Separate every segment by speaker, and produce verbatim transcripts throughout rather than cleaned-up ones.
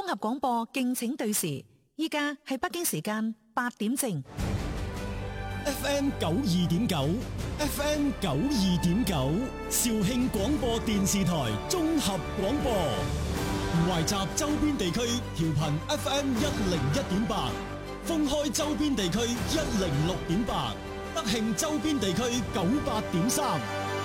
Speaker 1: 綜合廣播敬請對時，依家係北京時間八點正。
Speaker 2: F M 九二點九 ，F M 九二點九，肇慶廣播電視台綜合廣播，懷集周邊地區調頻 F M 一零一點八，封開周邊地區一零六點八，德慶周邊地區九八點三。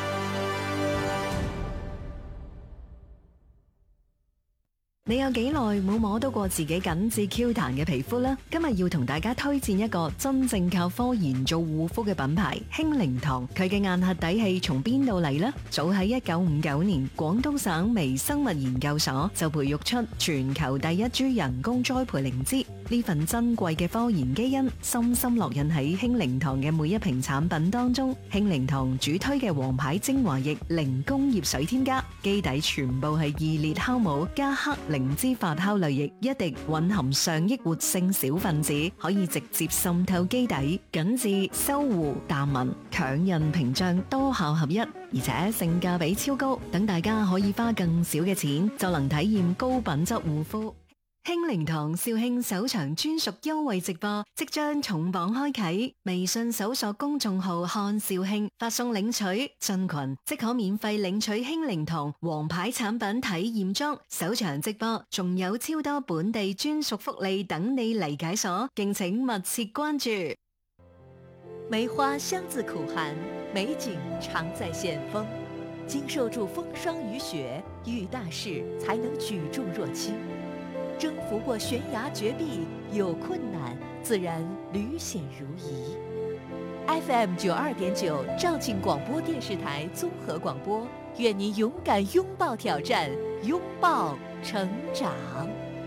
Speaker 3: 你有幾耐冇摸到過自己緊緻 Q 彈嘅皮膚呢？今日要同大家推薦一個真正靠科研做護膚嘅品牌興靈堂。佢嘅硬核底氣從邊度嚟呢？早喺一九五九年，廣東省微生物研究所就培育出全球第一株人工栽培靈芝。呢份珍貴嘅科研基因深深烙印喺興靈堂嘅每一瓶產品當中。興靈堂主推嘅王牌精華液零工業水添加，基底全部係二裂酵母加黑靈芝發酵濾液，一滴蘊含上億活性小分子，可以直接滲透基底，緊緻修護淡紋，強韌屏障，多效合一，而且性價比超高，等大家可以花更少嘅錢就能體驗高品質護膚。興靈堂肇慶首場專屬優惠直播即將重磅開啟，微信搜索公眾號看肇慶，發送領取進群即可免費領取興靈堂王牌產品體驗裝。首場直播仲有超多本地專屬福利等你嚟解鎖，敬請密切關注。
Speaker 4: 梅花香自苦寒，美景常在險峰。經受住風霜雨雪，遇大事才能舉重若輕。征服過懸崖絕壁，有困難自然屢險如夷。F M 九二點九肇慶廣播電視台綜合廣播，願你勇敢擁抱挑戰，擁抱成長。